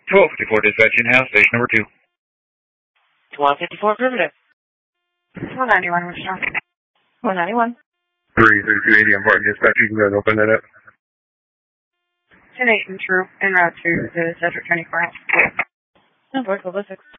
1254 dispatch in-house, station number 2. 1254 affirmative. 191, what's wrong? 191. 33280, I'm part dispatch. You can go ahead and open that up. 10-8 and true, en route to the Cedric 24 house. No, voice ballistics.